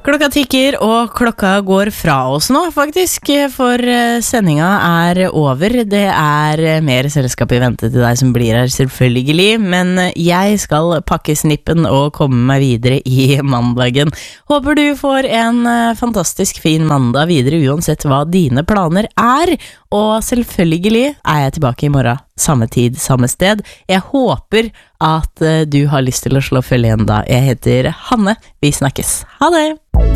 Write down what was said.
Klokka tikker, og klokka går fra oss nå, faktisk, for sendinga over. Det mer selskap I vente til deg som blir her, selvfølgelig, men jeg skal pakke snippen og komme meg videre I mandagen. Håper du får en fantastisk fin mandag videre, uansett hva dine planer og selvfølgelig jeg tilbake I morgen, samme tid, samme sted. Jeg håper at du har lyst til å slå følge igjen da. Jeg heter Hanne, vi snakkes. Ha det!